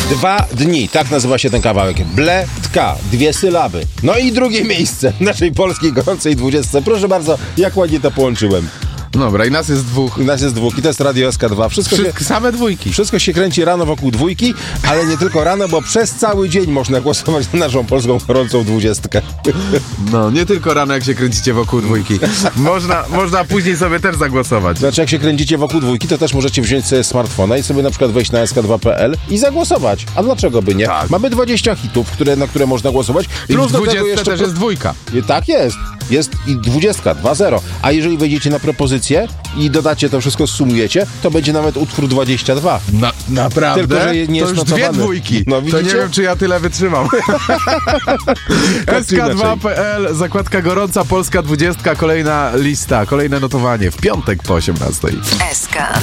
2 dni, tak nazywa się ten kawałek. Ble-tka, 2 sylaby. No i drugie miejsce w naszej polskiej gorącej 20. Proszę bardzo, jak ładnie to połączyłem. Dobra, i nas jest 2. Nas jest 2 i to jest Radio SK2. Same 2. Wszystko się kręci rano wokół 2, ale nie tylko rano, bo przez cały dzień można głosować na naszą polską gorącą 20. No, nie tylko rano, jak się kręcicie wokół 2. Można później sobie też zagłosować. Znaczy, jak się kręcicie wokół 2, to też możecie wziąć sobie smartfona i sobie na przykład wejść na sk2.pl i zagłosować. A dlaczego by nie? Tak. Mamy 20 hitów, na które można głosować. I Plus w do tego 20 jeszcze też jest 2. Tak jest. Jest i 20, 2-0. A jeżeli wejdziecie na propozycję i dodacie to wszystko, sumujecie, to będzie nawet utwór 22. Naprawdę? Tylko, że nie to jest już 2 notowany. 2. No, to widzicie? nie wiem, czy ja tyle wytrzymam. SK2.pl, zakładka gorąca, Polska 20, kolejna lista, kolejne notowanie w piątek po 18. SK.